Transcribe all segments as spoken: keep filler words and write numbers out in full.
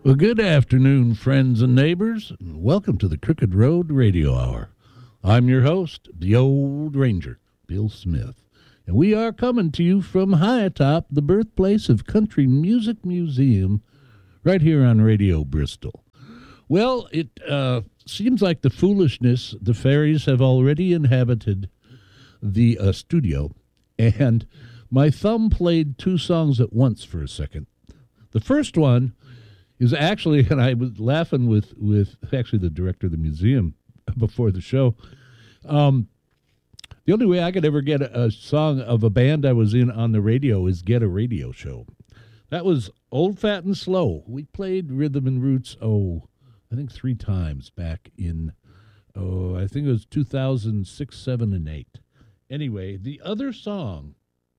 Well, good afternoon, friends and neighbors, and welcome to the Crooked Road Radio Hour. I'm your host, the Old Ranger, Bill Smith, and we are coming to you from high atop the birthplace of Country Music Museum, right here on Radio Bristol. Well, it uh, seems like the foolishness, the fairies have already inhabited the uh, studio, and my thumb played two songs at once for a second. The first one is actually, and I was laughing with, with actually the director of the museum before the show. Um, the only way I could ever get a, a song of a band I was in on the radio is get a radio show. That was Old Fat and Slow. We played Rhythm and Roots, oh, I think three times back in, oh, I think it was two thousand six, seven, and eight. Anyway, the other song,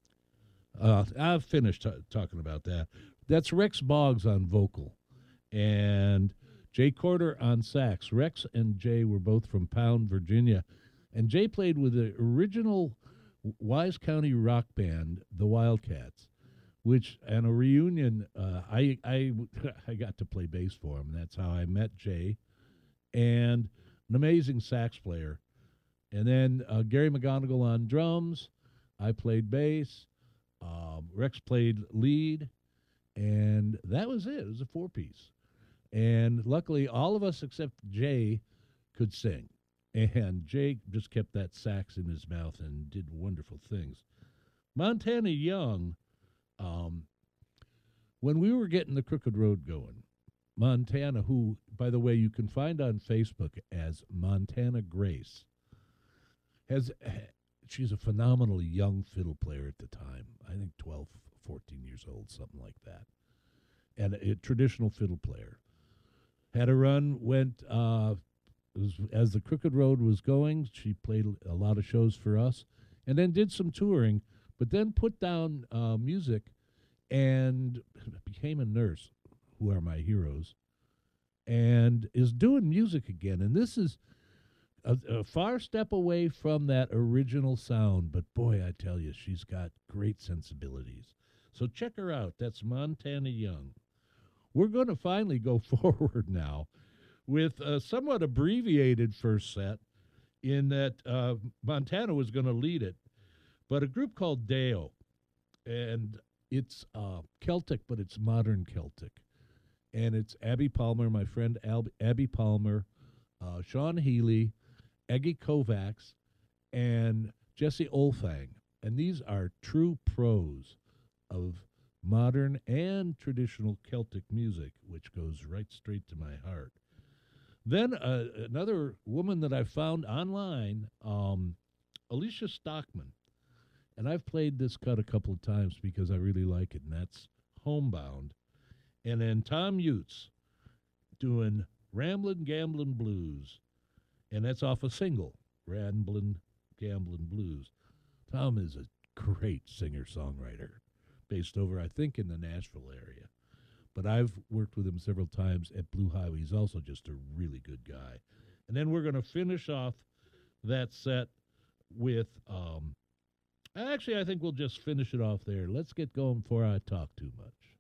uh, I've finished t- talking about that. That's Rex Boggs on vocal and Jay Corder on sax. Rex and Jay were both from Pound, Virginia, and Jay played with the original Wise County rock band, the Wildcats, which, and a reunion, uh, I, I, I got to play bass for him. That's how I met Jay, and an amazing sax player. And then uh, Gary McGonigal on drums. I played bass. Um, Rex played lead, and that was it. It was a four-piece. And luckily, all of us except Jay could sing. And Jay just kept that sax in his mouth and did wonderful things. Montana Young, um, when we were getting the Crooked Road going, Montana, who, by the way, you can find on Facebook as Montana Grace, has she's a phenomenal young fiddle player at the time. I think twelve, fourteen years old, something like that. And a, a traditional fiddle player. Had a run, went, uh, was, as the Crooked Road was going, she played a lot of shows for us, and then did some touring, but then put down uh, music and became a nurse, who are my heroes, and is doing music again. And this is a, a far step away from that original sound, but boy, I tell you, she's got great sensibilities. So check her out. That's Montana Young. We're going to finally go forward now with a somewhat abbreviated first set in that uh, Montana was going to lead it, but a group called Deo, and it's uh, Celtic, but it's modern Celtic. And it's Abby Palmer, my friend Al- Abby Palmer, uh, Sean Healy, Eggy Kovacs, and Jesse Olfang. And these are true pros of modern and traditional Celtic music, which goes right straight to my heart. Then uh, another woman that I found online, um, Alicia Stockman. And I've played this cut a couple of times because I really like it, and that's Homebound. And then Tom Utes doing Ramblin' Gamblin' Blues. And that's off a single, Ramblin' Gamblin' Blues. Tom is a great singer-songwriter, based over, I think, in the Nashville area. But I've worked with him several times at Blue Highway. He's also just a really good guy. And then we're going to finish off that set with, um, actually, I think we'll just finish it off there. Let's get going before I talk too much.